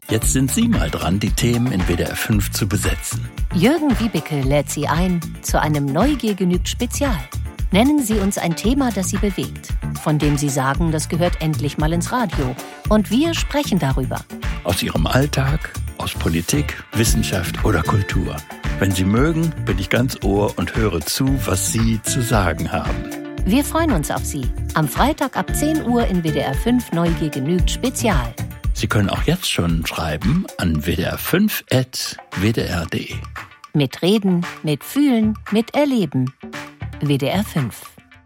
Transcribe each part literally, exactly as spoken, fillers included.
Jetzt sind Sie mal dran, die Themen in W D R fünf zu besetzen. Jürgen Wiebeke lädt Sie ein zu einem Neugier genügt Spezial. Nennen Sie uns ein Thema, das Sie bewegt, von dem Sie sagen, das gehört endlich mal ins Radio. Und wir sprechen darüber. Aus Ihrem Alltag, aus Politik, Wissenschaft oder Kultur. Wenn Sie mögen, bin ich ganz Ohr und höre zu, was Sie zu sagen haben. Wir freuen uns auf Sie. Am Freitag ab zehn Uhr in W D R fünf Neugier genügt Spezial. Sie können auch jetzt schon schreiben an w d r fünf at w d r punkt d e. Mit Reden, mit Fühlen, mit Erleben. W D R fünf.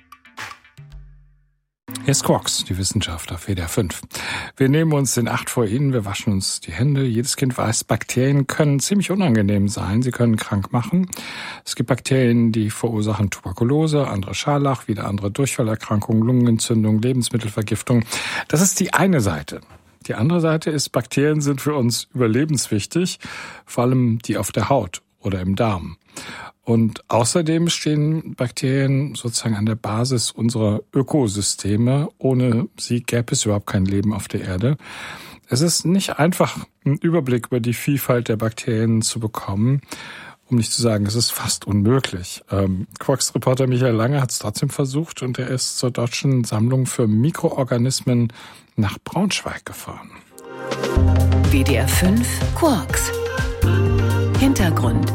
Hier ist Quarks, die Wissenschaft auf W D R fünf. Wir nehmen uns in Acht vor Ihnen, wir waschen uns die Hände. Jedes Kind weiß, Bakterien können ziemlich unangenehm sein. Sie können krank machen. Es gibt Bakterien, die verursachen Tuberkulose, andere Scharlach, wieder andere Durchfallerkrankungen, Lungenentzündung, Lebensmittelvergiftung. Das ist die eine Seite. Die andere Seite ist, Bakterien sind für uns überlebenswichtig, vor allem die auf der Haut oder im Darm. Und außerdem stehen Bakterien sozusagen an der Basis unserer Ökosysteme. Ohne sie gäbe es überhaupt kein Leben auf der Erde. Es ist nicht einfach, einen Überblick über die Vielfalt der Bakterien zu bekommen, um nicht zu sagen, es ist fast unmöglich. Ähm, Quarks-Reporter Michael Lange hat es trotzdem versucht und er ist zur Deutschen Sammlung für Mikroorganismen nach Braunschweig gefahren. W D R fünf Quarks. Hintergrund.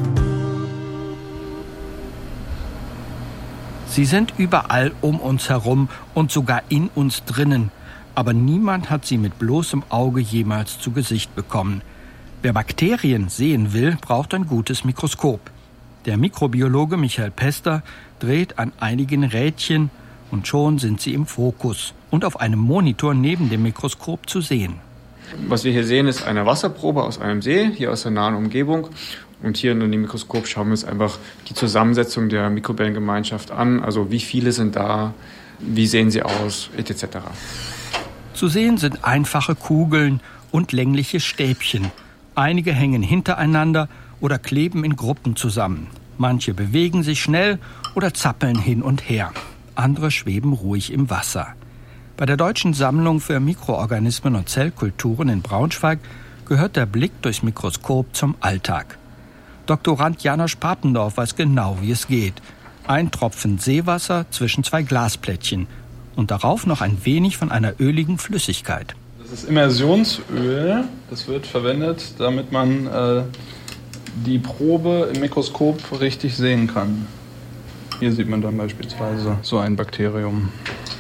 Sie sind überall um uns herum und sogar in uns drinnen. Aber niemand hat sie mit bloßem Auge jemals zu Gesicht bekommen. Wer Bakterien sehen will, braucht ein gutes Mikroskop. Der Mikrobiologe Michael Pester dreht an einigen Rädchen und schon sind sie im Fokus und auf einem Monitor neben dem Mikroskop zu sehen. Was wir hier sehen, ist eine Wasserprobe aus einem See, hier aus der nahen Umgebung. Und hier in dem Mikroskop schauen wir uns einfach die Zusammensetzung der Mikrobellengemeinschaft an. Also wie viele sind da, wie sehen sie aus, et cetera. Zu sehen sind einfache Kugeln und längliche Stäbchen. Einige hängen hintereinander oder kleben in Gruppen zusammen. Manche bewegen sich schnell oder zappeln hin und her. Andere schweben ruhig im Wasser. Bei der Deutschen Sammlung für Mikroorganismen und Zellkulturen in Braunschweig gehört der Blick durchs Mikroskop zum Alltag. Doktorand Janosch Papendorf weiß genau, wie es geht. Ein Tropfen Seewasser zwischen zwei Glasplättchen und darauf noch ein wenig von einer öligen Flüssigkeit. Das ist Immersionsöl. Das wird verwendet, damit man äh, die Probe im Mikroskop richtig sehen kann. Hier sieht man dann beispielsweise so ein Bakterium.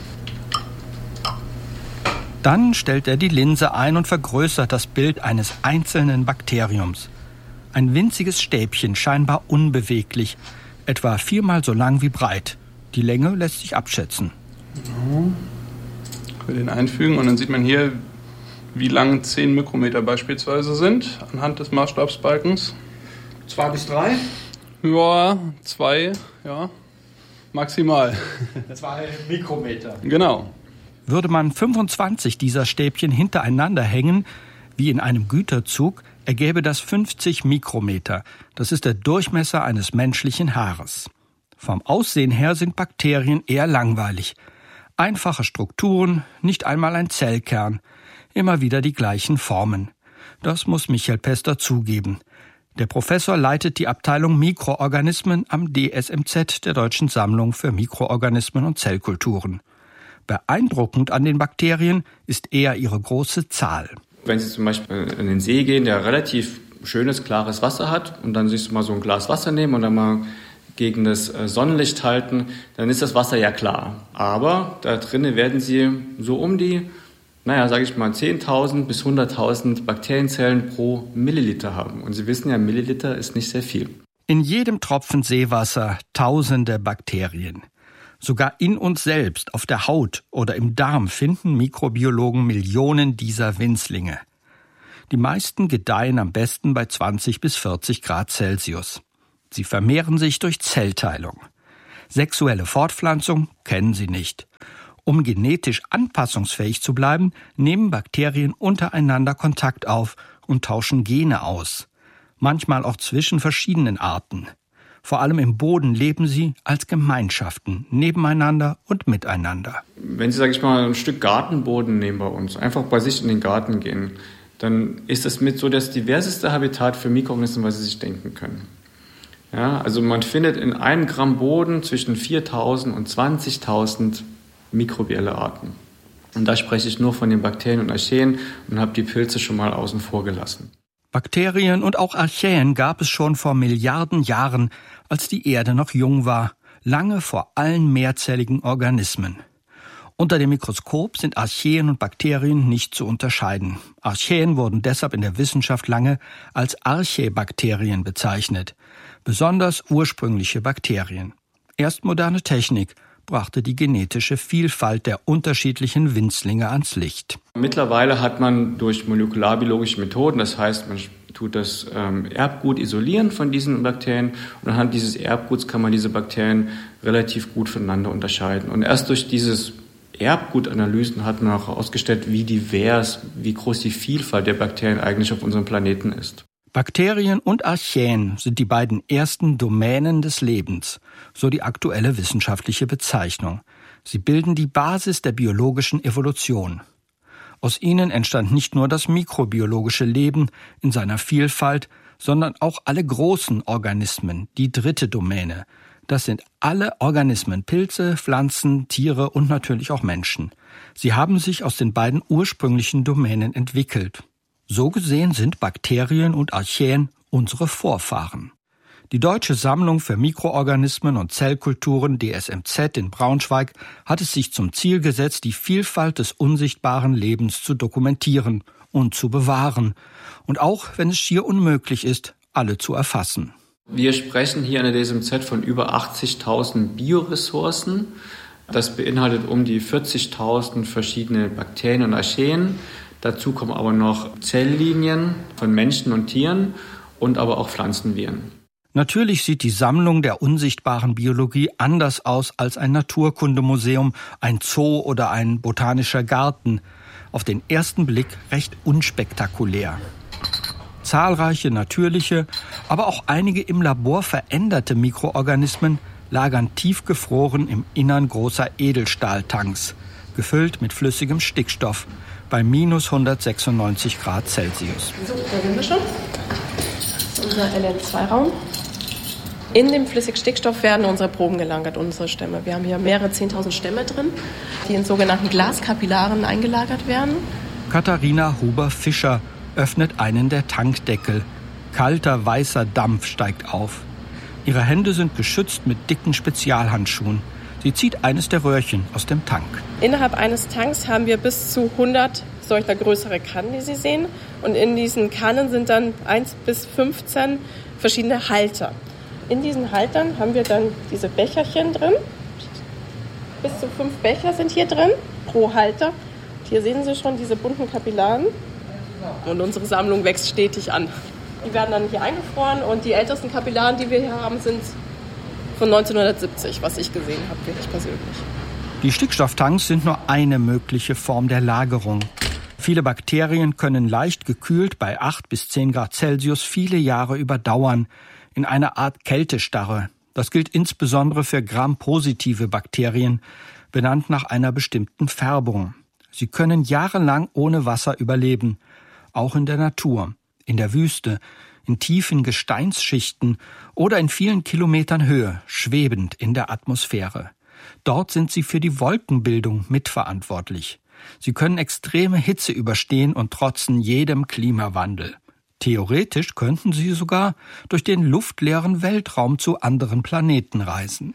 Dann stellt er die Linse ein und vergrößert das Bild eines einzelnen Bakteriums. Ein winziges Stäbchen, scheinbar unbeweglich, etwa viermal so lang wie breit. Die Länge lässt sich abschätzen. Genau. Ich will den einfügen und dann sieht man hier, wie lang zehn Mikrometer beispielsweise sind, anhand des Maßstabsbalkens. Zwei bis drei? Ja, zwei, ja, maximal. Zwei Mikrometer. Genau. Würde man fünfundzwanzig dieser Stäbchen hintereinander hängen, wie in einem Güterzug, ergäbe das fünfzig Mikrometer. Das ist der Durchmesser eines menschlichen Haares. Vom Aussehen her sind Bakterien eher langweilig. Einfache Strukturen, nicht einmal ein Zellkern. Immer wieder die gleichen Formen. Das muss Michael Pester zugeben. Der Professor leitet die Abteilung Mikroorganismen am D S M Z der Deutschen Sammlung für Mikroorganismen und Zellkulturen. Beeindruckend an den Bakterien ist eher ihre große Zahl. Wenn Sie zum Beispiel in den See gehen, der relativ schönes, klares Wasser hat und dann sich mal so ein Glas Wasser nehmen und dann mal gegen das Sonnenlicht halten, dann ist das Wasser ja klar. Aber da drinnen werden Sie so um die, naja, sage ich mal, zehntausend bis hunderttausend Bakterienzellen pro Milliliter haben. Und Sie wissen ja, Milliliter ist nicht sehr viel. In jedem Tropfen Seewasser tausende Bakterien. Sogar in uns selbst, auf der Haut oder im Darm finden Mikrobiologen Millionen dieser Winzlinge. Die meisten gedeihen am besten bei zwanzig bis vierzig Grad Celsius. Sie vermehren sich durch Zellteilung. Sexuelle Fortpflanzung kennen sie nicht. Um genetisch anpassungsfähig zu bleiben, nehmen Bakterien untereinander Kontakt auf und tauschen Gene aus. Manchmal auch zwischen verschiedenen Arten. Vor allem im Boden leben sie als Gemeinschaften, nebeneinander und miteinander. Wenn Sie, sage ich mal, ein Stück Gartenboden nehmen bei uns, einfach bei sich in den Garten gehen, dann ist das mit so das diverseste Habitat für Mikroorganismen, was Sie sich denken können. Ja, also man findet in einem Gramm Boden zwischen viertausend und zwanzigtausend mikrobielle Arten. Und da spreche ich nur von den Bakterien und Archaeen und habe die Pilze schon mal außen vor gelassen. Bakterien und auch Archaeen gab es schon vor Milliarden Jahren, als die Erde noch jung war, lange vor allen mehrzelligen Organismen. Unter dem Mikroskop sind Archaeen und Bakterien nicht zu unterscheiden. Archaeen wurden deshalb in der Wissenschaft lange als Archaebakterien bezeichnet, besonders ursprüngliche Bakterien. Erst moderne Technik brachte die genetische Vielfalt der unterschiedlichen Winzlinge ans Licht. Mittlerweile hat man durch molekularbiologische Methoden, das heißt, man tut das ähm, Erbgut isolieren von diesen Bakterien und anhand dieses Erbguts kann man diese Bakterien relativ gut voneinander unterscheiden. Und erst durch dieses Erbgutanalysen hat man auch herausgestellt, wie divers, wie groß die Vielfalt der Bakterien eigentlich auf unserem Planeten ist. Bakterien und Archaeen sind die beiden ersten Domänen des Lebens, so die aktuelle wissenschaftliche Bezeichnung. Sie bilden die Basis der biologischen Evolution. Aus ihnen entstand nicht nur das mikrobiologische Leben in seiner Vielfalt, sondern auch alle großen Organismen, die dritte Domäne. Das sind alle Organismen, Pilze, Pflanzen, Tiere und natürlich auch Menschen. Sie haben sich aus den beiden ursprünglichen Domänen entwickelt. So gesehen sind Bakterien und Archaeen unsere Vorfahren. Die Deutsche Sammlung für Mikroorganismen und Zellkulturen D S M Z in Braunschweig hat es sich zum Ziel gesetzt, die Vielfalt des unsichtbaren Lebens zu dokumentieren und zu bewahren. Und auch, wenn es schier unmöglich ist, alle zu erfassen. Wir sprechen hier an der D S M Z von über achtzigtausend Bioressourcen. Das beinhaltet um die vierzigtausend verschiedene Bakterien und Archaeen. Dazu kommen aber noch Zelllinien von Menschen und Tieren und aber auch Pflanzenviren. Natürlich sieht die Sammlung der unsichtbaren Biologie anders aus als ein Naturkundemuseum, ein Zoo oder ein botanischer Garten. Auf den ersten Blick recht unspektakulär. Zahlreiche natürliche, aber auch einige im Labor veränderte Mikroorganismen lagern tiefgefroren im Innern großer Edelstahltanks, gefüllt mit flüssigem Stickstoff, bei minus hundertsechsundneunzig Grad Celsius. So, da sind wir schon. Das ist unser L N zwei Raum. In dem Flüssigstickstoff werden unsere Proben gelagert, unsere Stämme. Wir haben hier mehrere zehntausend Stämme drin, die in sogenannten Glaskapillaren eingelagert werden. Katharina Huber-Fischer öffnet einen der Tankdeckel. Kalter, weißer Dampf steigt auf. Ihre Hände sind geschützt mit dicken Spezialhandschuhen. Sie zieht eines der Röhrchen aus dem Tank. Innerhalb eines Tanks haben wir bis zu hundert solcher größere Kannen, die Sie sehen. Und in diesen Kannen sind dann eins bis fünfzehn verschiedene Halter. In diesen Haltern haben wir dann diese Becherchen drin. Bis zu fünf Becher sind hier drin pro Halter. Und hier sehen Sie schon diese bunten Kapillaren. Und unsere Sammlung wächst stetig an. Die werden dann hier eingefroren und die ältesten Kapillaren, die wir hier haben, sind von neunzehnhundertsiebzig, was ich gesehen habe, wirklich persönlich. Die Stickstofftanks sind nur eine mögliche Form der Lagerung. Viele Bakterien können leicht gekühlt bei acht bis zehn Grad Celsius viele Jahre überdauern, in einer Art Kältestarre. Das gilt insbesondere für Gram-positive Bakterien, benannt nach einer bestimmten Färbung. Sie können jahrelang ohne Wasser überleben, auch in der Natur, in der Wüste, in tiefen Gesteinsschichten oder in vielen Kilometern Höhe, schwebend in der Atmosphäre. Dort sind sie für die Wolkenbildung mitverantwortlich. Sie können extreme Hitze überstehen und trotzen jedem Klimawandel. Theoretisch könnten sie sogar durch den luftleeren Weltraum zu anderen Planeten reisen.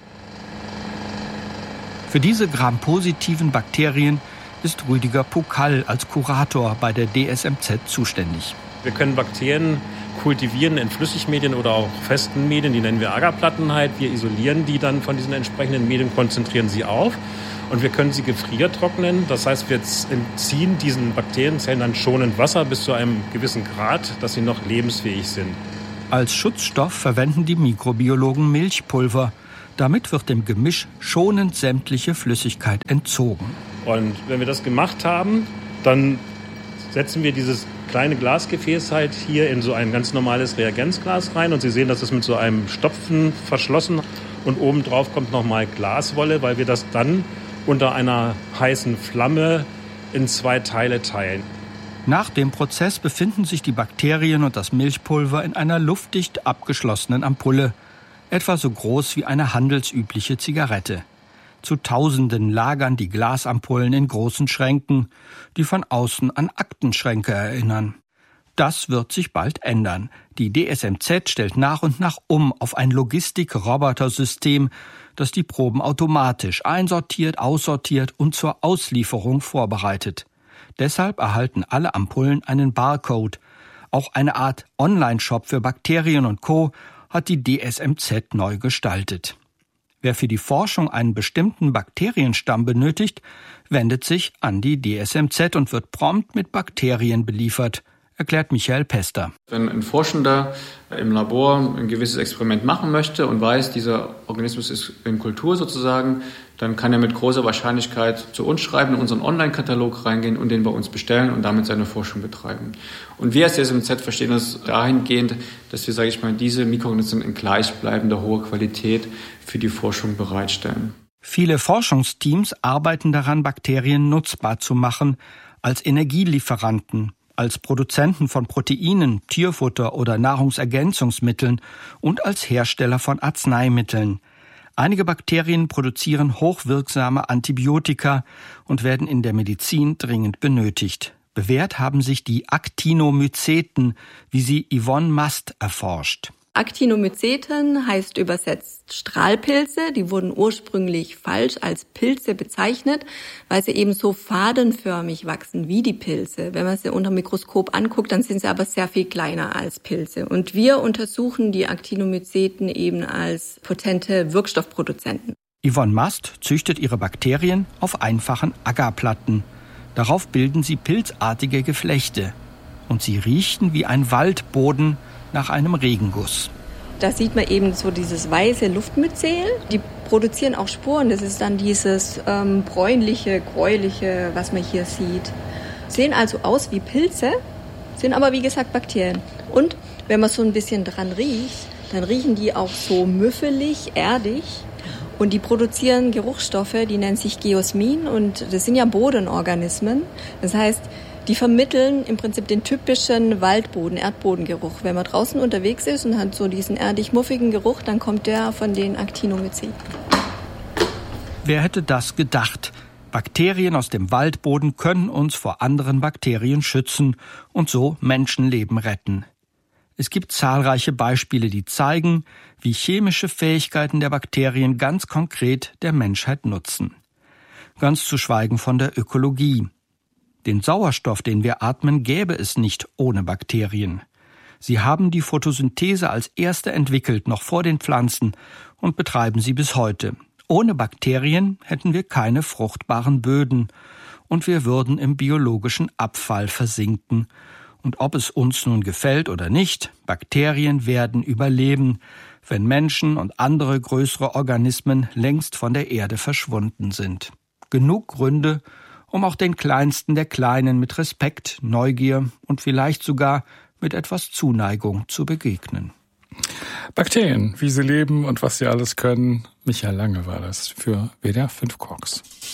Für diese Gram-positiven Bakterien ist Rüdiger Pokall als Kurator bei der D S M Z zuständig. Wir können Bakterien kultivieren in Flüssigmedien oder auch festen Medien, die nennen wir Agarplatten halt. Wir isolieren die dann von diesen entsprechenden Medien, konzentrieren sie auf und wir können sie gefriertrocknen. Das heißt, wir entziehen diesen Bakterienzellen dann schonend Wasser bis zu einem gewissen Grad, dass sie noch lebensfähig sind. Als Schutzstoff verwenden die Mikrobiologen Milchpulver. Damit wird dem Gemisch schonend sämtliche Flüssigkeit entzogen. Und wenn wir das gemacht haben, dann setzen wir dieses kleine Glasgefäß halt hier in so ein ganz normales Reagenzglas rein. Und Sie sehen, das ist mit so einem Stopfen verschlossen. Und obendrauf kommt nochmal Glaswolle, weil wir das dann unter einer heißen Flamme in zwei Teile teilen. Nach dem Prozess befinden sich die Bakterien und das Milchpulver in einer luftdicht abgeschlossenen Ampulle, etwa so groß wie eine handelsübliche Zigarette. Zu Tausenden lagern die Glasampullen in großen Schränken, die von außen an Aktenschränke erinnern. Das wird sich bald ändern. Die D S M Z stellt nach und nach um auf ein Logistik-Robotersystem, das die Proben automatisch einsortiert, aussortiert und zur Auslieferung vorbereitet. Deshalb erhalten alle Ampullen einen Barcode. Auch eine Art Online-Shop für Bakterien und Co. hat die D S M Z neu gestaltet. Wer für die Forschung einen bestimmten Bakterienstamm benötigt, wendet sich an die D S M Z und wird prompt mit Bakterien beliefert, erklärt Michael Pester. Wenn ein Forschender im Labor ein gewisses Experiment machen möchte und weiß, dieser Organismus ist in Kultur sozusagen, dann kann er mit großer Wahrscheinlichkeit zu uns schreiben, in unseren Online-Katalog reingehen und den bei uns bestellen und damit seine Forschung betreiben. Und wir als D S M Z verstehen das dahingehend, dass wir, sage ich mal, diese Mikroorganismen in gleichbleibender hoher Qualität für die Forschung bereitstellen. Viele Forschungsteams arbeiten daran, Bakterien nutzbar zu machen als Energielieferanten, als Produzenten von Proteinen, Tierfutter oder Nahrungsergänzungsmitteln und als Hersteller von Arzneimitteln. Einige Bakterien produzieren hochwirksame Antibiotika und werden in der Medizin dringend benötigt. Bewährt haben sich die Actinomyceten, wie sie Yvonne Mast erforscht. Actinomyceten heißt übersetzt Strahlpilze. Die wurden ursprünglich falsch als Pilze bezeichnet, weil sie eben so fadenförmig wachsen wie die Pilze. Wenn man sie unter dem Mikroskop anguckt, dann sind sie aber sehr viel kleiner als Pilze. Und wir untersuchen die Actinomyceten eben als potente Wirkstoffproduzenten. Yvonne Mast züchtet ihre Bakterien auf einfachen Agarplatten. Darauf bilden sie pilzartige Geflechte. Und sie riechen wie ein Waldboden nach einem Regenguss. Da sieht man eben so dieses weiße Luftmyzel. Die produzieren auch Sporen. Das ist dann dieses ähm, bräunliche, gräuliche, was man hier sieht. Sehen also aus wie Pilze, sind aber wie gesagt Bakterien. Und wenn man so ein bisschen dran riecht, dann riechen die auch so müffelig, erdig. Und die produzieren Geruchsstoffe, die nennen sich Geosmin. Und das sind ja Bodenorganismen. Das heißt, die vermitteln im Prinzip den typischen Waldboden, Erdbodengeruch. Wenn man draußen unterwegs ist und hat so diesen erdig-muffigen Geruch, dann kommt der von den Actinomyceten. Wer hätte das gedacht? Bakterien aus dem Waldboden können uns vor anderen Bakterien schützen und so Menschenleben retten. Es gibt zahlreiche Beispiele, die zeigen, wie chemische Fähigkeiten der Bakterien ganz konkret der Menschheit nutzen. Ganz zu schweigen von der Ökologie. Den Sauerstoff, den wir atmen, gäbe es nicht ohne Bakterien. Sie haben die Photosynthese als erste entwickelt, noch vor den Pflanzen, und betreiben sie bis heute. Ohne Bakterien hätten wir keine fruchtbaren Böden und wir würden im biologischen Abfall versinken. Und ob es uns nun gefällt oder nicht, Bakterien werden überleben, wenn Menschen und andere größere Organismen längst von der Erde verschwunden sind. Genug Gründe, um auch den Kleinsten der Kleinen mit Respekt, Neugier und vielleicht sogar mit etwas Zuneigung zu begegnen. Bakterien, wie sie leben und was sie alles können. Michael Lange war das für W D R fünf Quarks.